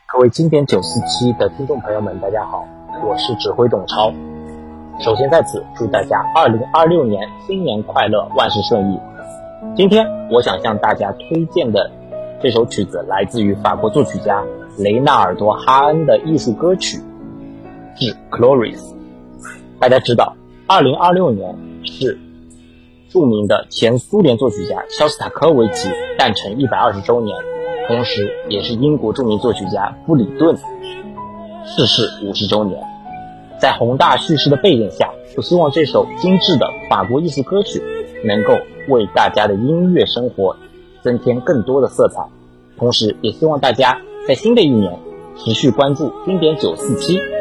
各位经典947的听众朋友们，大家好，我是指挥董超。首先在此祝大家2026年新年快乐，万事顺意。今天我想向大家推荐的这首曲子来自于法国作曲家雷纳尔多·哈恩的艺术歌曲致 Cloris。 大家知道2026年是著名的前苏联作曲家肖斯塔科维奇诞辰120周年，同时也是英国著名作曲家布里顿逝世50周年。在宏大叙事的背景下，我希望这首精致的法国艺术歌曲能够为大家的音乐生活增添更多的色彩，同时也希望大家在新的一年持续关注经典947，